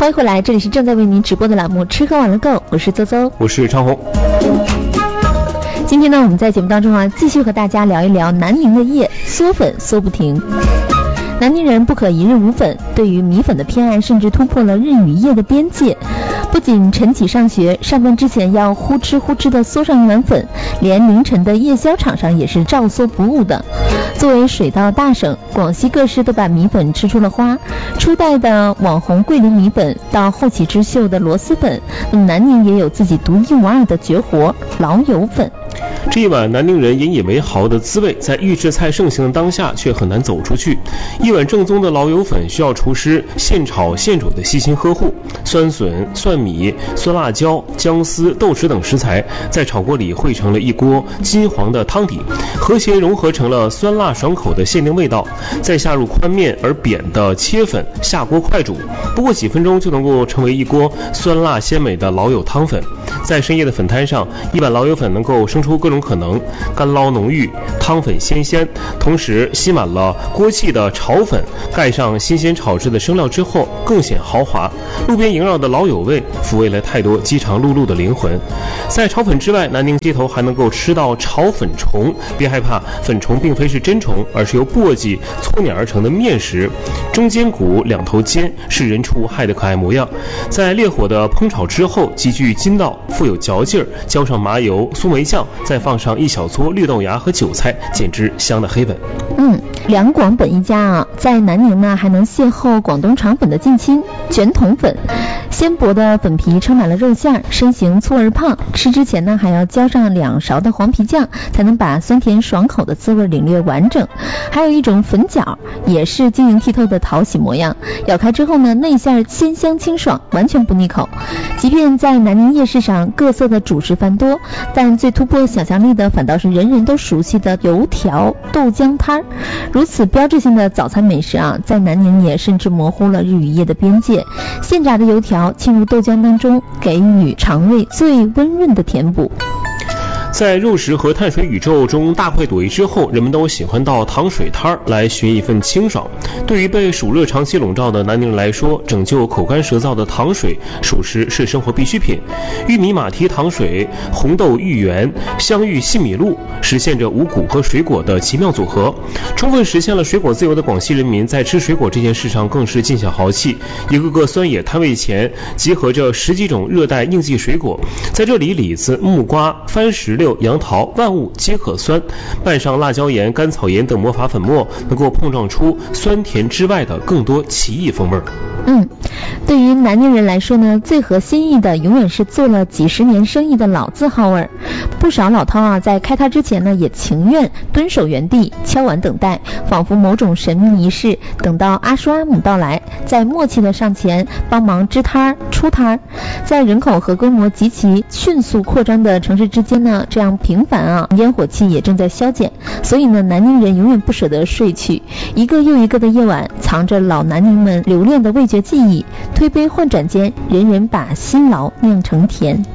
欢迎回来，这里是正在为您直播的栏目吃喝玩乐购，我是邹邹， 我是昌红。 今天呢，我们在节目当中继续和大家聊一聊南宁的夜，嗦粉嗦不停。南宁人不可一日无粉，对于米粉的偏爱甚至突破了日与夜的边界。不仅晨起上学，上班之前要呼哧呼哧的嗦上一碗粉，连凌晨的夜宵场上也是照嗦不误的。作为水稻大省，广西各市都把米粉吃出了花。初代的网红桂林米粉，到后起之秀的螺蛳粉，那么南宁也有自己独一无二的绝活——老友粉。 这一碗南宁人引以为豪的滋味，在预制菜盛行的当下却很难走出去。一碗正宗的老友粉需要厨师现炒现煮的细心呵护，酸笋、蒜米、酸辣椒、姜丝、豆豉等食材在炒锅里汇成了一锅金黄的汤底，和谐融合成了酸辣爽口的限定味道。再下入宽面而扁的切粉，下锅快煮，不过几分钟就能够成为一锅酸辣鲜美的老友汤粉。在深夜的粉摊上，一碗老友粉能够生出各种可能，干捞浓郁，汤粉鲜鲜，同时吸满了锅气的炒粉，盖上新鲜炒制的生料之后更显豪华。路边萦绕的老友味抚慰了太多饥肠辘辘的灵魂。在炒粉之外，南宁街头还能够吃到炒粉虫，别害怕，粉虫并非是真虫，而是由簸箕搓碾而成的面食，中间鼓，两头尖，是人畜无害的可爱模样。在烈火的烹炒之后，极具筋道，富有嚼劲儿，浇上麻油、苏梅酱，再放上一小撮绿豆芽和韭菜，简直香的黑本。 两广本一家在南宁呢还能邂逅广东肠粉的近亲卷筒粉。鲜薄的粉皮撑满了肉馅，身形粗而胖，吃之前呢还要浇上2勺的黄皮酱，才能把酸甜爽口的滋味领略完整。还有一种粉饺，也是晶莹剔透的讨喜模样，咬开之后呢，内馅鲜香清爽，完全不腻口。即便在南宁夜市上各色的主食繁多，但最突破想象力的反倒是人人都熟悉的油条豆浆摊。如此标志性的早餐美食在南宁也甚至模糊了日与夜的边界。现炸的油条浸入豆浆当中，给予肠胃最温润的填补。 在肉食和碳水宇宙中大快朵颐之后，人们都喜欢到糖水摊来寻一份清爽。对于被暑热长期笼罩的南宁人来说，拯救口干舌燥的糖水属实是生活必需品。玉米马蹄糖水、红豆芋圆、香芋细米露，实现着五谷和水果的奇妙组合，充分实现了水果自由的广西人民在吃水果这件事上更是尽显豪气。一个个酸野摊位前集合着10几种热带应季水果，在这里李子、木瓜、番石榴、杨桃万物皆可酸，拌上辣椒盐、甘草盐等魔法粉末，能够碰撞出酸甜之外的更多奇异风味。 对于南宁人来说呢，最合心意的永远是做了几十年生意的老字号味。不少老饕在开摊之前呢，也情愿蹲守原地，敲碗等待，仿佛某种神秘仪式，等到阿叔阿姆到来，再默契的上前帮忙支摊出摊。在人口和规模极其迅速扩张的城市之间呢，这样频繁烟火气也正在消减，所以呢，南宁人永远不舍得睡去，一个又一个的夜晚，藏着老南宁们留恋的味觉记忆，推杯换盏间，人人把辛劳酿成甜。